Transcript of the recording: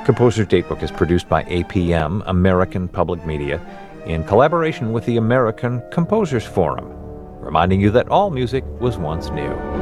Composer's Datebook is produced by APM, American Public Media, in collaboration with the American Composers Forum, reminding you that all music was once new.